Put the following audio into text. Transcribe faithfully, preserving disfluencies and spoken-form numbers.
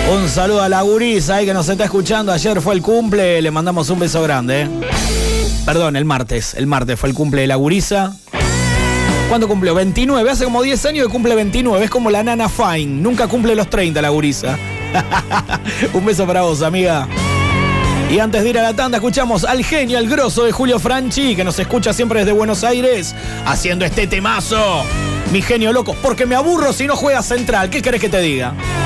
Un saludo a la gurisa ahí que nos está escuchando. Ayer fue el cumple, le mandamos un beso grande. ¿eh? Perdón, el martes. El martes fue el cumple de la gurisa. ¿Cuándo cumplió? veintinueve. Hace como diez años que cumple veintinueve. Es como la nana Fine. Nunca cumple los treinta la gurisa. Un beso para vos, amiga. Y antes de ir a la tanda, escuchamos al genio, al grosso de Julio Franchi, que nos escucha siempre desde Buenos Aires, haciendo este temazo. Mi genio loco, porque me aburro si no juega Central. ¿Qué querés que te diga?